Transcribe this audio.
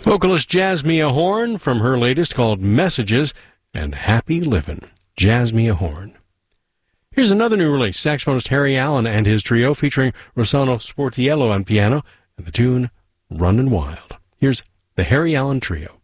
Vocalist Jasmia Horn from her latest called Messages and Happy Livin'. Jasmia Horn. Here's another new release, saxophonist Harry Allen and his trio featuring Rossano Sportiello on piano and the tune Runnin' Wild. Here's the Harry Allen Trio.